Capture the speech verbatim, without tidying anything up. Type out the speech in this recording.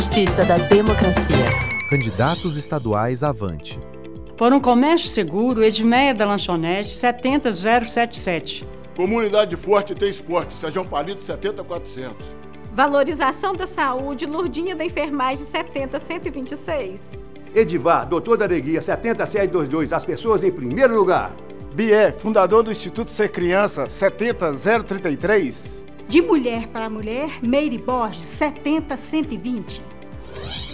Justiça da Democracia. Candidatos estaduais avante. Por um comércio seguro, Edmeia da Lanchonete, setenta zero setenta e sete. Comunidade Forte tem esporte, Sejão Palito, setenta quatrocentos. Valorização da saúde, Lurdinha da Enfermagem, setenta cento e vinte e seis. Edivar, doutor da Areguia, setenta setecentos e vinte e dois, as pessoas em primeiro lugar. Bié, fundador do Instituto Ser Criança, setenta zero trinta e três. De mulher para mulher, Meire Borges, setenta cento e vinte.